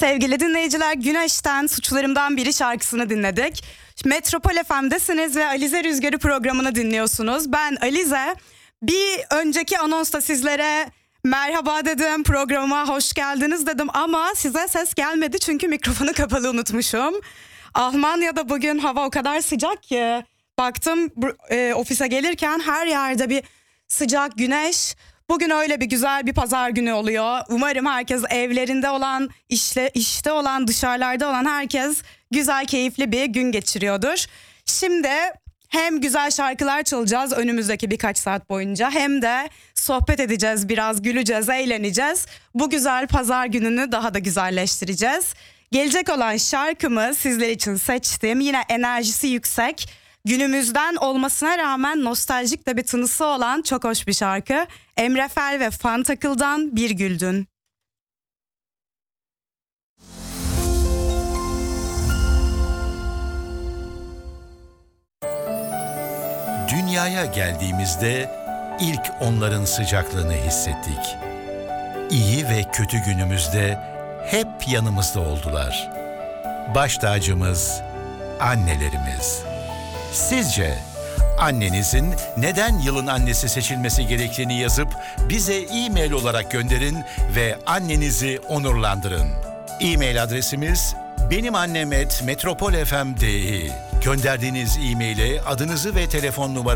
Sevgili dinleyiciler, Güneş'ten Suçlarımdan Biri şarkısını dinledik. Metropol FM'desiniz ve Alize Rüzgarı programını dinliyorsunuz. Ben Alize. Bir önceki anonsta sizlere merhaba dedim, programa hoş geldiniz dedim ama size ses gelmedi çünkü mikrofonu kapalı unutmuşum. Almanya'da bugün hava o kadar sıcak ki baktım ofise gelirken her yerde bir sıcak güneş. Bugün öyle bir güzel bir pazar günü oluyor. Umarım herkes evlerinde olan, işte olan, dışarılarda olan herkes güzel, keyifli bir gün geçiriyordur. Şimdi hem güzel şarkılar çalacağız önümüzdeki birkaç saat boyunca hem de sohbet edeceğiz, biraz güleceğiz, eğleneceğiz. Bu güzel pazar gününü daha da güzelleştireceğiz. Gelecek olan şarkımı sizler için seçtim. Yine enerjisi yüksek, günümüzden olmasına rağmen nostaljik de bir tınısı olan çok hoş bir şarkı. Emre Fel ve Fan Takıl'dan Bir Güldün. Dünyaya geldiğimizde ilk onların sıcaklığını hissettik. İyi ve kötü günümüzde hep yanımızda oldular. Baş tacımız annelerimiz. Sizce annenizin neden yılın annesi seçilmesi gerektiğini yazıp bize e-mail olarak gönderin ve annenizi onurlandırın. E-mail adresimiz benimannem@metropolfm.de. Gönderdiğiniz e-maile adınızı ve telefon numaranızı